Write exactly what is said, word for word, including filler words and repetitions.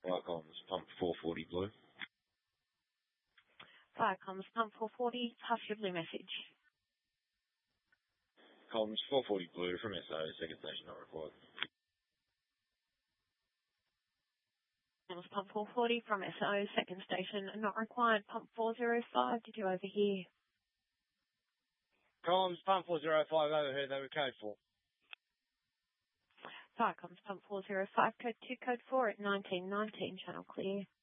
Fire comms, pump four forty blue. Fire comms, pump four forty, pass your blue message. Comms four forty blue from S O, second station not required. Comms pump four forty from S O, second station not required. Pump four zero five, did you overhear? Comms pump four zero five overheard, they were code four. Fire comms pump four zero five, code two, code four at nineteen nineteen, channel clear.